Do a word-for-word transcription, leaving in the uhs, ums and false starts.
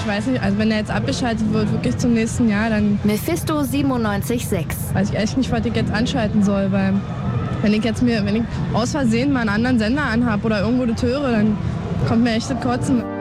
weiß nicht, also wenn er jetzt abgeschaltet wird, wirklich zum nächsten Jahr, dann... Mephisto siebenundneunzig Komma sechs. Weiß ich echt nicht, was ich jetzt anschalten soll, weil wenn ich jetzt mir, wenn ich aus Versehen mal einen anderen Sender anhab oder irgendwo das höre, dann kommt mir echt das Kotzen.